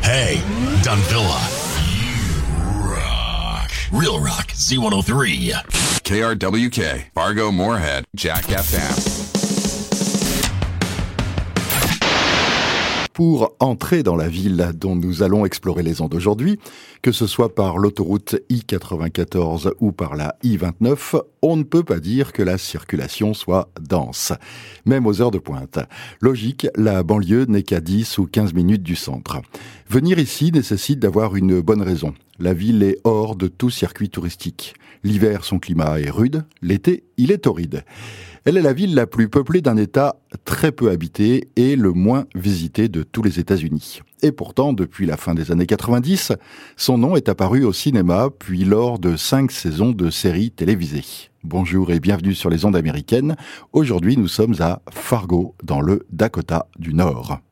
Hey, Dunvilla. You rock. Real Rock Z103. KRWK, Fargo Moorhead, Jack FM. Pour entrer dans la ville dont nous allons explorer les ondes aujourd'hui, que ce soit par l'autoroute I-94 ou par la I-29, on ne peut pas dire que la circulation soit dense, même aux heures de pointe. Logique, la banlieue n'est qu'à 10 ou 15 minutes du centre. Venir ici nécessite d'avoir une bonne raison. La ville est hors de tout circuit touristique. L'hiver, son climat est rude. L'été, il est torride. Elle est la ville la plus peuplée d'un État très peu habité et le moins visité de tous les États-Unis. Et pourtant, depuis la fin des années 90, son nom est apparu au cinéma, puis lors de 5 saisons de séries télévisées. Bonjour et bienvenue sur les ondes américaines. Aujourd'hui, nous sommes à Fargo, dans le Dakota du Nord.